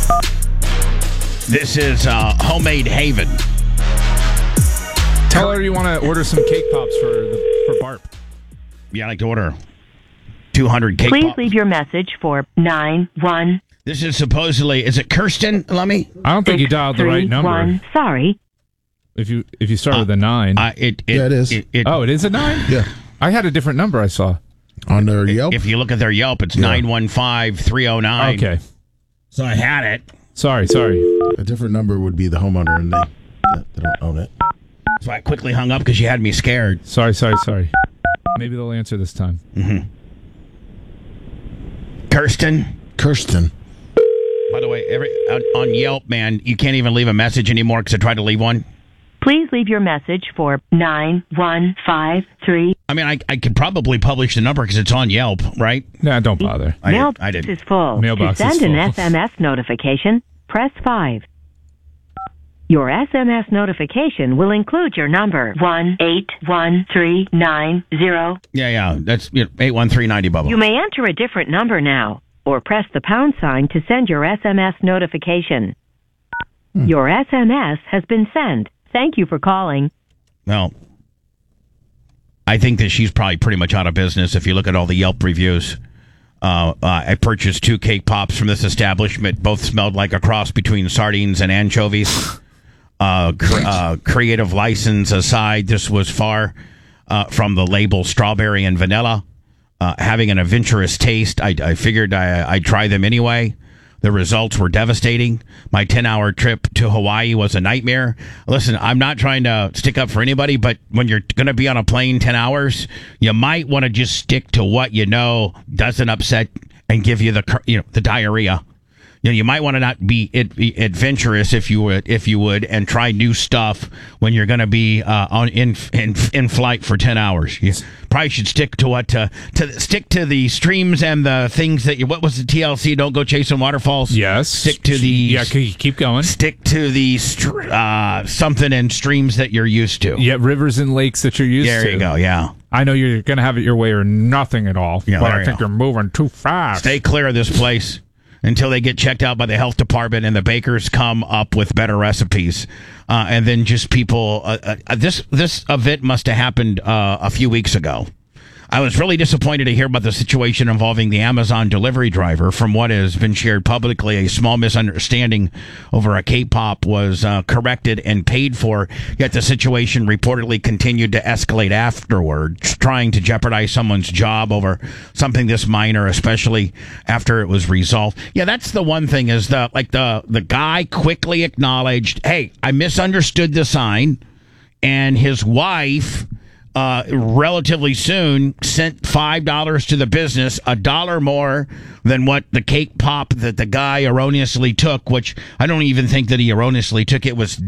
This is Homemade Haven. Tell her you want to order some cake pops for Barb. Yeah, I'd like to order 200 cake Please pops. leave your message for 91. This is supposedly, is it Kirsten, Lummy? I don't think you dialed the right number. Sorry. If you start with a 9. It is. It is a 9? Yeah. I had a different number I saw. On their Yelp? If you look at their Yelp, it's 915-309. Okay. So I had it. Sorry. A different number would be the homeowner, and they don't own it. So I quickly hung up because you had me scared. Sorry. Maybe they'll answer this time. Mm-hmm. Kirsten. By the way, on Yelp, man, you can't even leave a message anymore because I tried to leave one. Please leave your message for 9153. I mean, I could probably publish the number because it's on Yelp, right? Nah, don't bother. Mailbox is full. Mailbox to is send an full. SMS notification, press 5. Your SMS notification will include your number, 181390. Yeah, that's 81390, Bubba. You may enter a different number now, or press the pound sign to send your SMS notification. Your SMS has been sent. Thank you for calling. Well, I think that she's probably pretty much out of business if you look at all the Yelp reviews. I purchased 2 cake pops from this establishment. Both smelled like a cross between sardines and anchovies. Creative license aside, this was far from the label strawberry and vanilla. Having an adventurous taste, I figured I'd try them anyway. The results were devastating. My 10-hour trip to Hawaii was a nightmare. Listen, I'm not trying to stick up for anybody, but when you're going to be on a plane 10 hours, you might want to just stick to what you know doesn't upset and give you the diarrhea. You might want to not be adventurous if you would, and try new stuff when you're going to be in flight for 10 hours. You probably should stick to stick to the streams and the things that what was the TLC? Don't go chasing waterfalls. Yes. Stick to the keep going. Stick to the something and streams that you're used to. Yeah, rivers and lakes that you're used to. There you go. Yeah. I know you're going to have it your way or nothing at all. Yeah, but I think you're moving too fast. Stay clear of this place until they get checked out by the health department and the bakers come up with better recipes. And then just people, this event must have happened a few weeks ago. I was really disappointed to hear about the situation involving the Amazon delivery driver. From what has been shared publicly, a small misunderstanding over a K-pop was corrected and paid for, yet the situation reportedly continued to escalate afterwards, trying to jeopardize someone's job over something this minor, especially after it was resolved. Yeah, that's the one thing is the guy quickly acknowledged, hey, I misunderstood the sign, and his wife relatively soon sent $5 to the business, $1 more than what the cake pop that the guy erroneously took, which I don't even think that he erroneously took. It was